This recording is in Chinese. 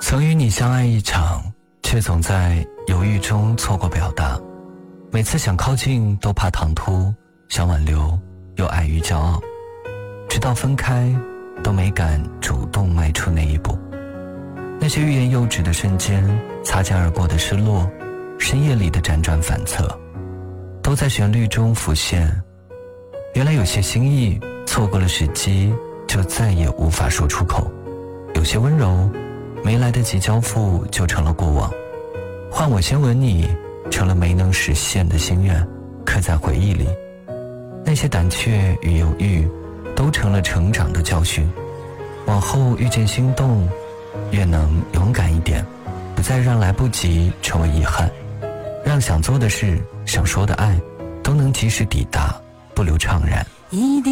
曾与你相爱一场，却总在犹豫中错过表达。每次想靠近都怕唐突，想挽留又碍于骄傲，直到分开都没敢主动迈出那一步。那些欲言又止的瞬间，擦肩而过的失落，深夜里的辗转反侧，都在旋律中浮现。原来有些心意错过了时机，就再也无法说出口。有些温柔没来得及交付，就成了过往。换我先吻你，成了没能实现的心愿，刻在回忆里。那些胆怯与犹豫，都成了成长的教训。往后遇见心动，越能勇敢一点，不再让来不及成为遗憾，让想做的事、想说的爱，都能及时抵达，不留怅然。